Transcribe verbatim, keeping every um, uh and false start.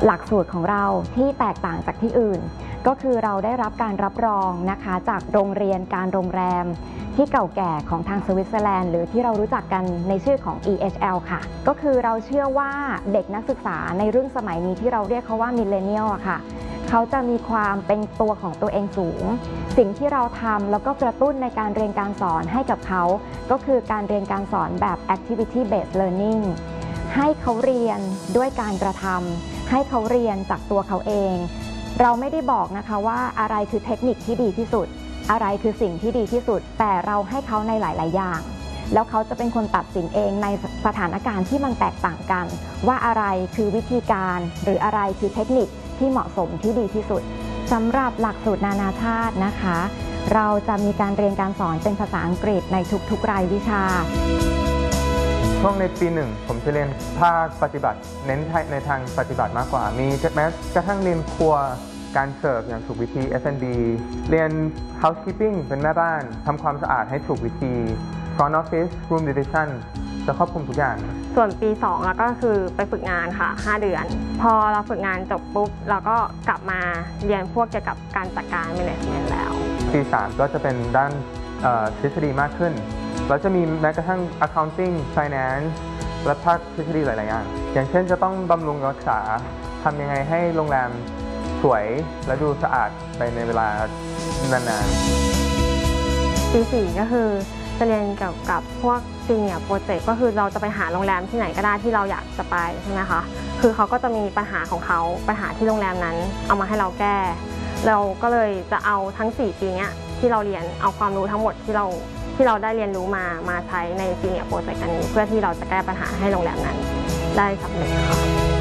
หลักสูตรของเราที่แตกต่างจากที่อื่นก็คือเราได้รับการรับรองนะคะจากโรงเรียนการโรงแรมที่เก่าแก่ของทางสวิตเซอร์แลนด์หรือที่เรารู้จักกันในชื่อของ อี เอช แอล ค่ะก็คือเราเชื่อว่าเด็กนักศึกษาในรุ่นสมัยนี้ที่เราเรียกเขาว่ามิลเลนเนียลอะค่ะเขาจะมีความเป็นตัวของตัวเองสูงสิ่งที่เราทำแล้วก็กระตุ้นในการเรียนการสอนให้กับเขาก็คือการเรียนการสอนแบบ activity based learning ให้เขาเรียนด้วยการกระทำให้เขาเรียนจากตัวเขาเองเราไม่ได้บอกนะคะว่าอะไรคือเทคนิคที่ดีที่สุดอะไรคือสิ่งที่ดีที่สุดแต่เราให้เขาในหลายๆอย่างแล้วเขาจะเป็นคนตัดสินเองในสถานการณ์ที่มันแตกต่างกันว่าอะไรคือวิธีการหรืออะไรคือเทคนิคที่เหมาะสมที่ดีที่สุดสำหรับหลักสูตรนานาชาตินะคะเราจะมีการเรียนการสอนเป็นภาษาอังกฤษในทุกๆรายวิชาช่วงในปีหนึ่งผมจะเรียนภาคปฏิบัติเน้นในทางปฏิบัติมากกว่ามีแม้กระทั่งเรียนครัวการเสิร์ฟอย่างถูกวิธี เอฟ แอนด์ บี เรียน housekeeping เป็นแม่บ้านทำความสะอาดให้ถูกวิธี front office room division จะครอบคลุมทุกอย่างส่วนปีสองแล้วก็คือไปฝึกงานค่ะห้าเดือนพอเราฝึกงานจบปุ๊บเราก็กลับมาเรียนพวกเกี่ยวกับการจัดการ management แล้วปีสามก็จะเป็นด้านทฤษฎีมากขึ้นแล้วจะมีแม้กระทั่ง accounting finance และภาคทฤษฎีหลายๆอย่างอย่างเช่นจะต้องบำรุงรักษาทำยังไงให้โรงแรมสวยและดูสะอาดไปในเวลานานๆปีสี่ก็คือจะเรียนเกี่ยวกับพวก senior project ก็คือเราจะไปหาโรงแรมที่ไหนก็ได้ที่เราอยากจะไปใช่ไหมคะคือเขาก็จะมีปัญหาของเขาปัญหาที่โรงแรมนั้นเอามาให้เราแก้เราก็เลยจะเอาทั้งสี่ปีนี้ที่เราเรียนเอาความรู้ทั้งหมดที่เราที่เราได้เรียนรู้มามาใช้ใน senior project อันนี้เพื่อที่เราจะแก้ปัญหาให้โรงแรมนั้นได้สำเร็จค่ะ